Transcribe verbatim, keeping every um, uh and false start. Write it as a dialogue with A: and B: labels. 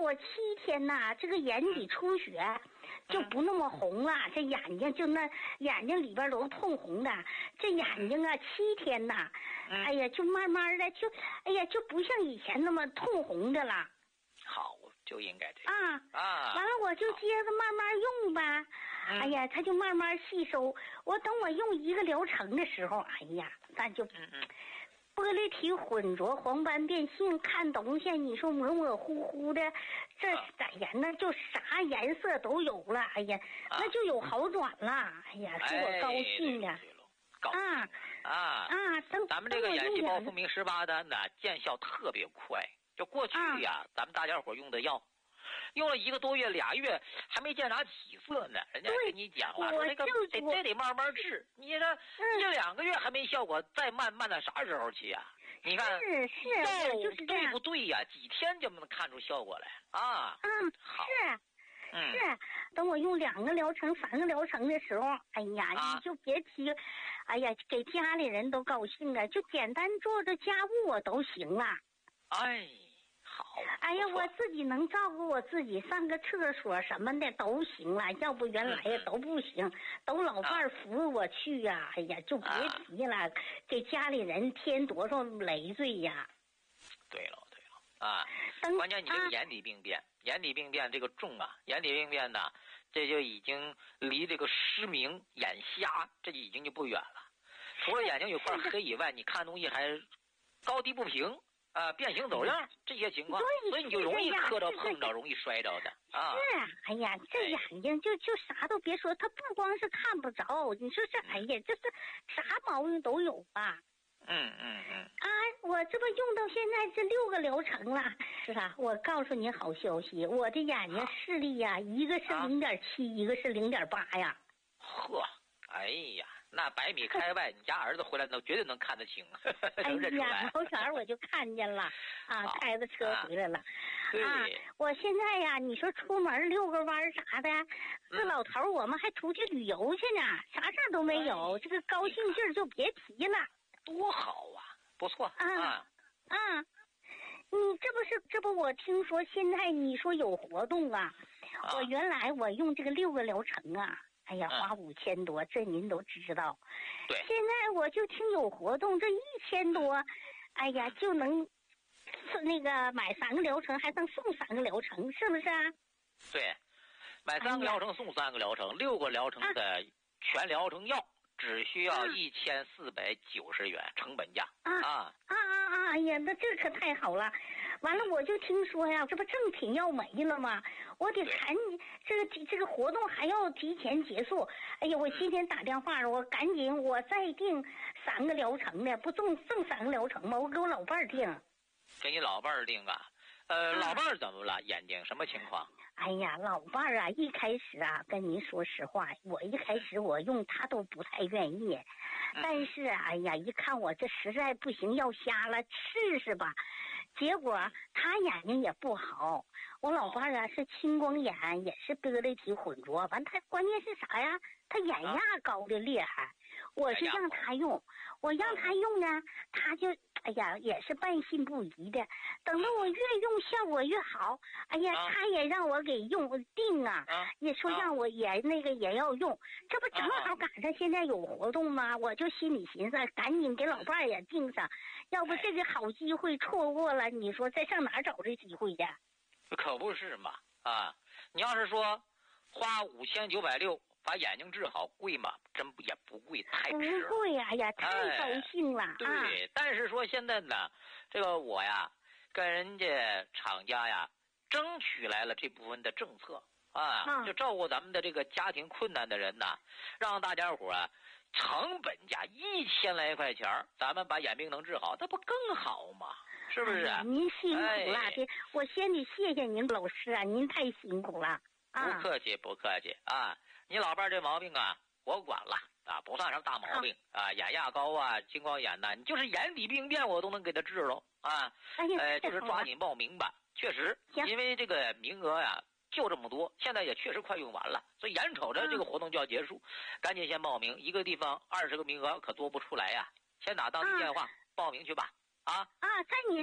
A: 我七天呐，这个眼底出血就不那么红了，这眼睛就那眼睛里边都通红的，这眼睛啊七天呐，哎呀，就慢慢的就，哎呀，就不像以前那么通红的了。
B: 好，就应该这样啊
A: 啊！完了，我就接着慢慢用呗。
B: 嗯、
A: 哎呀，它就慢慢吸收。我等我用一个疗程的时候，哎呀，咱就
B: 嗯嗯，
A: 玻璃体混浊、黄斑变性，看东西你说模模糊糊的，这哎呀，那就啥颜色都有了。哎呀，
B: 啊、
A: 那就有好转了。哎呀，给我高兴的。
B: 啊啊
A: 啊！等
B: 咱们这个眼疾包复明十八单呢，见效特别快。就过去呀、啊，咱们大家伙用的药，用了一个多月、俩月，还没见啥起色呢。人家跟你讲了，说这个得这得慢慢治。你这一两个月还没效果，再慢慢到啥时候去啊？你看，
A: 是是，就是
B: 对不对呀？几天就能看出效果来啊？
A: 嗯，
B: 好，
A: 是。
B: 嗯，
A: 是，等我用两个疗程、三个疗程的时候，哎呀，
B: 啊、
A: 你就别提，哎呀，给家里人都高兴了，就简单做做家务我都行了。
B: 哎，好。
A: 哎呀，我自己能照顾我自己，上个厕所什么的都行了，要不原来呀都不行，都老伴儿扶我去呀、啊。哎呀，就别提了，啊、给家里人添多少累赘呀。
B: 对了对了啊，关键你这个眼底病变，啊、眼底病变这个重啊，眼底病变呢，这就已经离这个失明、眼瞎这就已经就不远了。除了眼睛有块黑以外，你看东西还高低不平。啊，变形走样这些情况，所以你就容易磕着碰着，容易摔着的啊。
A: 是啊，哎呀，这眼睛就就啥都别说，它不光是看不着，你说这，哎呀，这是啥毛病都有吧？
B: 嗯嗯嗯。
A: 啊，我这不用到现在这六个疗程了，是啊，我告诉你好消息，我的眼睛视力呀、啊，一个是零点七，一个是零点八呀。
B: 呵。哎呀，那百米开外，你家儿子回来能绝对能看得清，能认出来。
A: 哎呀，老前我就看见了，啊，开着车回来了。
B: 啊，
A: 我现在呀，你说出门遛个弯啥的，这老头我们还出去旅游去呢，啥事儿都没有，这个高兴劲儿就别提了。
B: 多好啊，不错
A: 啊啊！你这不是这不我听说现在你说有活动啊？我原来我用这个六个疗程啊。哎呀，花五千多，嗯、这您都知道。
B: 对。
A: 现在我就听有活动，这一千多，哎呀，就能那个买三个疗程，还能送三个疗程，是不是啊？
B: 对，买三个疗程送三个疗程，哎、六个疗程的全疗程药、啊、只需要一千四百九十元成本价
A: 啊啊啊啊！哎呀，那这可太好了。完了，我就听说呀，这不正品要没了吗？我得赶紧，这个这个活动还要提前结束。哎呀，我今天打电话了，我赶紧我再订三个疗程的，不赠赠三个疗程吗？我给我老伴儿订。
B: 给你老伴儿订啊？呃，啊、老伴儿怎么了？眼睛什么情况？
A: 哎呀，老伴儿啊，一开始啊，跟您说实话，我一开始我用他都不太愿意，但是哎呀，一看我这实在不行，要瞎了，试试吧。结果他眼睛也不好，我老伴儿啊是青光眼，也是玻璃体混浊。完，他关键是啥呀？他眼压高的厉害。我是让他用，我让他用呢，他就哎呀也是半信不疑的。等到我越用效果越好，哎呀，他也让我给用定啊，也说让我也那个也要用。这不正好赶上现在有活动吗？我就心里寻思，赶紧给老伴儿也定上。要不这个好机会错过了，你说再上哪儿找这机会去？
B: 可不是嘛啊！你要是说花五千九百六把眼睛治好，贵吗？真不也不贵，太值了。
A: 不贵呀呀，太高兴了。哎、
B: 对、啊，但是说现在呢，这个我呀跟人家厂家呀争取来了这部分的政策啊，啊就照顾咱们的这个家庭困难的人呐，让大家伙啊。成本价一千来块钱，咱们把眼病能治好，那不更好吗？是不是？
A: 哎、您辛苦了，这、哎、我先得谢谢您老师啊，您太辛苦了啊！
B: 不客气，不客气啊！你老伴儿这毛病啊，我管了啊，不算什么大毛病啊，眼压高啊，青光眼呐，你就是眼底病变，我都能给他治喽啊！
A: 哎呀，
B: 呃，就是抓紧报名吧，确实，因为这个名额呀。就这么多，现在也确实快用完了，所以眼瞅着这个活动就要结束，嗯、赶紧先报名。一个地方二十个名额可多不出来呀，先打当地电话、啊、报名去吧。啊
A: 啊，在你。